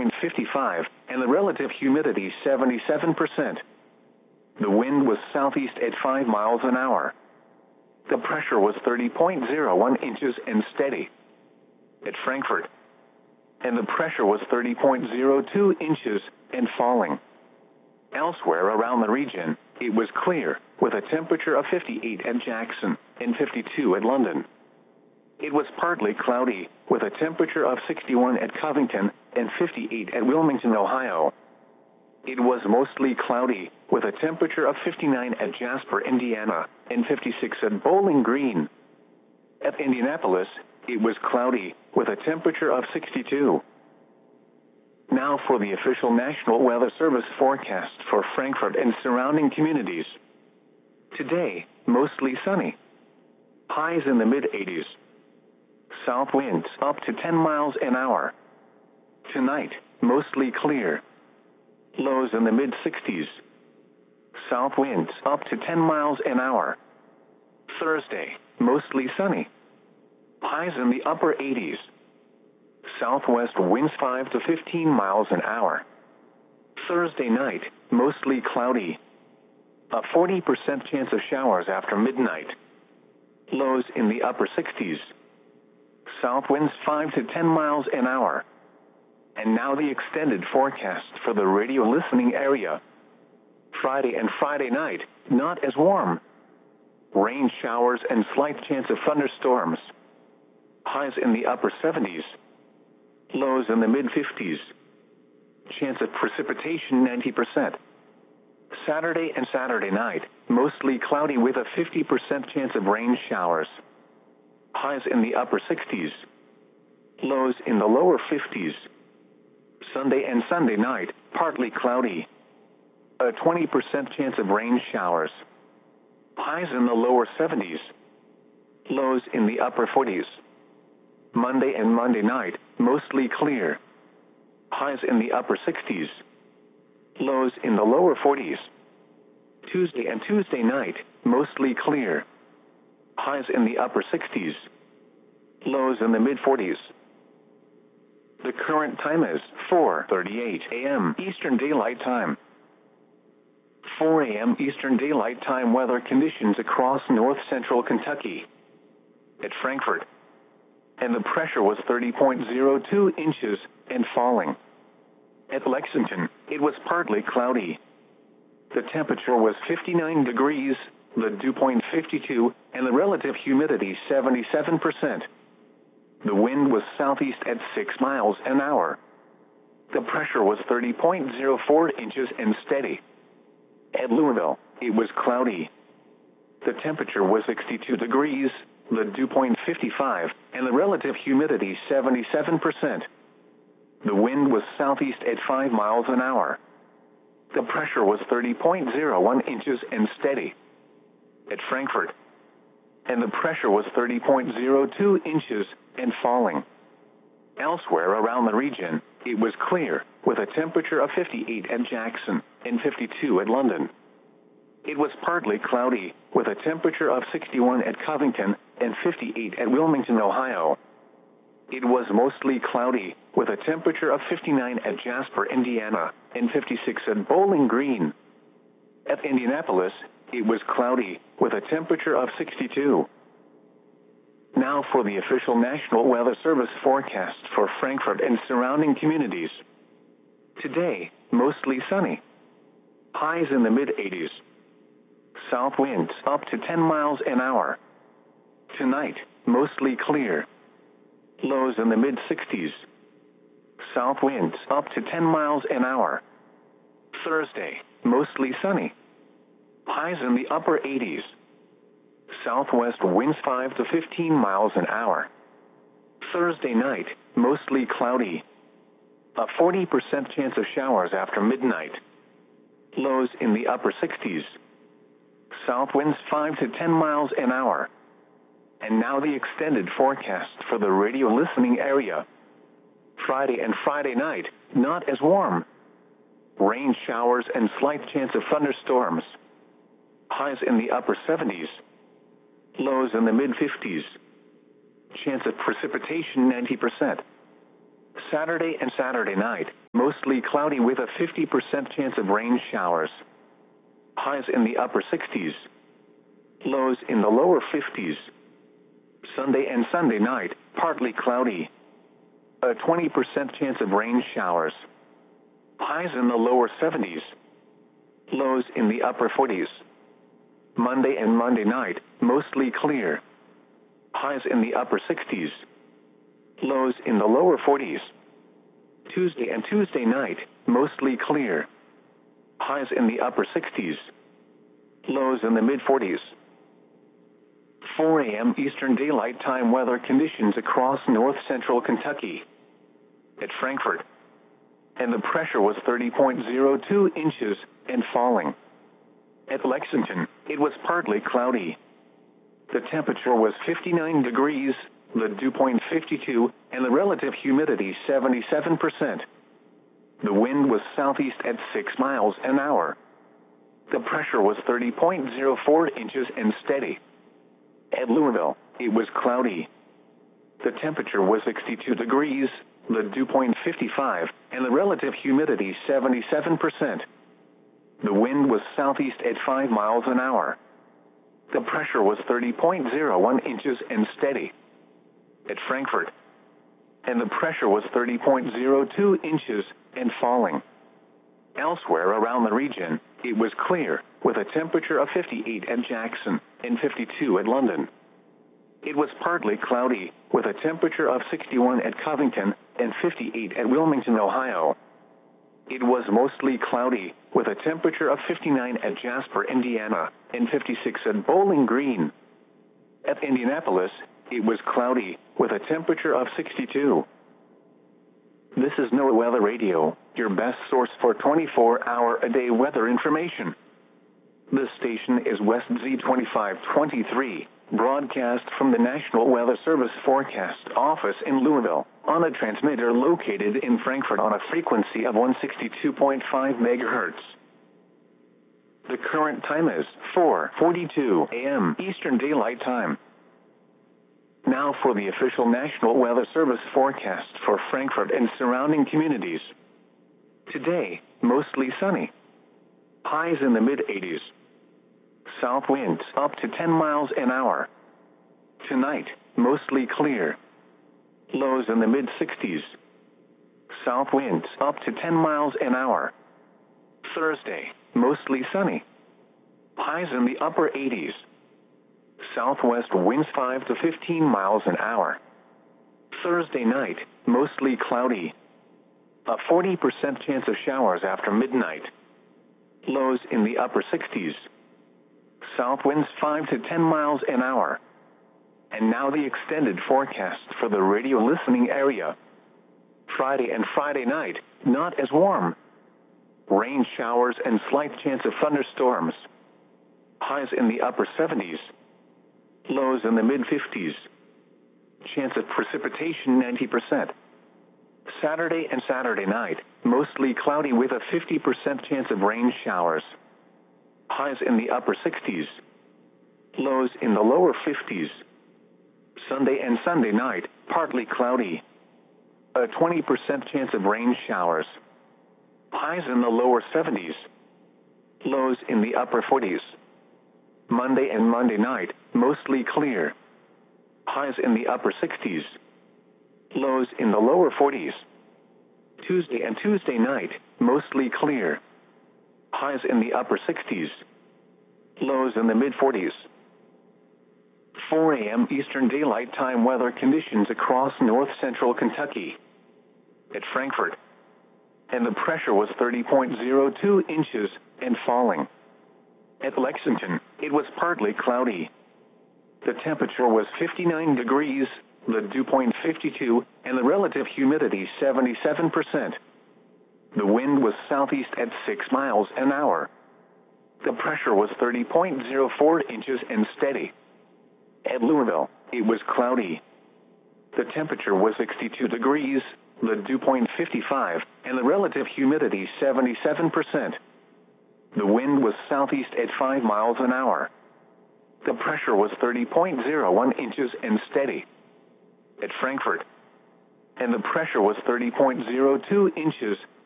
point 55, and the relative humidity 77%. The wind was southeast at 5 miles an hour. The pressure was 30.01 inches and steady. At Frankfurt, and the pressure was 30.02 inches and falling. Elsewhere around the region, it was clear, with a temperature of 58 at Jackson and 52 at London. It was partly cloudy, with a temperature of 61 at Covington and 58 at Wilmington, Ohio. It was mostly cloudy, with a temperature of 59 at Jasper, Indiana, and 56 at Bowling Green. At Indianapolis, it was cloudy, with a temperature of 62. Now for the official National Weather Service forecast for Frankfurt and surrounding communities. Today, mostly sunny. Highs in the mid-80s. South winds up to 10 miles an hour. Tonight, mostly clear. Lows in the mid-60s. South winds up to 10 miles an hour. Thursday, mostly sunny. Highs in the upper 80s. Southwest winds 5 to 15 miles an hour. Thursday night, mostly cloudy. A 40% chance of showers after midnight. Lows in the upper 60s. South winds 5 to 10 miles an hour. And now the extended forecast for the radio listening area. Friday and Friday night, not as warm. Rain showers and slight chance of thunderstorms. Highs in the upper 70s. Lows in the mid-50s. Chance of precipitation 90%. Saturday and Saturday night, mostly cloudy with a 50% chance of rain showers. Highs in the upper 60s. Lows in the lower 50s. Sunday and Sunday night, partly cloudy. A 20% chance of rain showers. Highs in the lower 70s. Lows in the upper 40s. Monday and Monday night, mostly clear. Highs in the upper 60s. Lows in the lower 40s. Tuesday and Tuesday night, mostly clear. Highs in the upper 60s. Lows in the mid-40s. The current time is 4:38 a.m. Eastern Daylight Time. 4 a.m. Eastern Daylight Time weather conditions across north-central Kentucky. At Frankfurt, and the pressure was 30.02 inches and falling. At Lexington, it was partly cloudy. The temperature was 59 degrees, the dew point 52, and the relative humidity 77%. The wind was southeast at 6 miles an hour. The pressure was 30.04 inches and steady. At Louisville, it was cloudy. The temperature was 62 degrees, the dew point 55, and the relative humidity 77%. The wind was southeast at 5 miles an hour. The pressure was 30.01 inches and steady. At Frankfurt, and the pressure was 30.02 inches and falling. Elsewhere around the region, it was clear, with a temperature of 58 at Jackson and 52 at London. It was partly cloudy, with a temperature of 61 at Covington and 58 at Wilmington, Ohio. It was mostly cloudy, with a temperature of 59 at Jasper, Indiana, and 56 at Bowling Green. At Indianapolis, it was cloudy, with a temperature of 62. Now for the official National Weather Service forecast for Frankfurt and surrounding communities. Today, mostly sunny. Highs in the mid-80s. South winds up to 10 miles an hour. Tonight, mostly clear. Lows in the mid-60s. South winds up to 10 miles an hour. Thursday, mostly sunny. Highs in the upper 80s. Southwest winds 5 to 15 miles an hour. Thursday night, mostly cloudy. A 40% chance of showers after midnight. Lows in the upper 60s. South winds 5 to 10 miles an hour. And now the extended forecast for the radio listening area. Friday and Friday night, not as warm. Rain showers and slight chance of thunderstorms. Highs in the upper 70s. Lows in the mid-50s. Chance of precipitation 90%. Saturday and Saturday night, Mostly cloudy with a 50% chance of rain showers. Highs in the upper 60s. Lows in the lower 50s. Sunday and Sunday night, partly cloudy. A 20% chance of rain showers. Highs in the lower 70s. Lows in the upper 40s. Monday and Monday night, mostly clear. Highs in the upper 60s. Lows in the lower 40s. Tuesday and Tuesday night, mostly clear. Highs in the upper 60s. Lows in the mid-40s. 4 a.m. Eastern Daylight Time weather conditions across north-central Kentucky. At Frankfort. And the pressure was 30.02 inches and falling. At Lexington, it was partly cloudy. The temperature was 59 degrees, the dew point 52, and the relative humidity 77%. The wind was southeast at 6 miles an hour. The pressure was 30.04 inches and steady. At Louisville, it was cloudy. The temperature was 62 degrees, the dew point 55, and the relative humidity 77%. The wind was southeast at 5 miles an hour. The pressure was 30.01 inches and steady. At Frankfort. And the pressure was 30.02 inches and falling. Elsewhere around the region, it was clear, with a temperature of 58 at Jackson and 52 at London. It was partly cloudy, with a temperature of 61 at Covington and 58 at Wilmington, Ohio. It was mostly cloudy, with a temperature of 59 at Jasper, Indiana, and 56 at Bowling Green. At Indianapolis, it was cloudy, with a temperature of 62. This is NOAA Weather Radio, your best source for 24-hour-a-day weather information. This station is West Z2523, broadcast from the National Weather Service Forecast Office in Louisville, on a transmitter located in Frankfort on a frequency of 162.5 MHz. The current time is 4:42 a.m. Eastern Daylight Time. Now for the official National Weather Service forecast for Frankfort and surrounding communities. Today, mostly sunny. Highs in the mid-80s. South winds up to 10 miles an hour. Tonight, mostly clear. Lows in the mid-60s. South winds up to 10 miles an hour. Thursday, mostly sunny. Highs in the upper 80s. Southwest winds 5 to 15 miles an hour. Thursday night, mostly cloudy. A 40% chance of showers after midnight. Lows in the upper 60s. South winds 5 to 10 miles an hour. And now the extended forecast for the radio listening area. Friday and Friday night, not as warm. Rain showers and slight chance of thunderstorms. Highs in the upper 70s. Lows in the mid-50s. Chance of precipitation 90%. Saturday and Saturday night, mostly cloudy with a 50% chance of rain showers. Highs in the upper 60s. Lows in the lower 50s. Sunday and Sunday night, partly cloudy. A 20% chance of rain showers. Highs in the lower 70s. Lows in the upper 40s. Monday and Monday night, mostly clear. Highs in the upper 60s. Lows in the lower 40s. Tuesday and Tuesday night, mostly clear. Highs in the upper 60s. Lows in the mid-40s. 4 a.m. Eastern Daylight Time weather conditions across north-central Kentucky. At Frankfort. And the pressure was 30.02 inches and falling. At Lexington, it was partly cloudy. The temperature was 59 degrees, the dew point 52, and the relative humidity 77%. The wind was southeast at 6 miles an hour. The pressure was 30.04 inches and steady. At Louisville, it was cloudy. The temperature was 62 degrees, the dew point 55, and the relative humidity 77%. The wind was southeast at 5 miles an hour. The pressure was 30.01 inches and steady. At Frankfort. And the pressure was 30.02 inches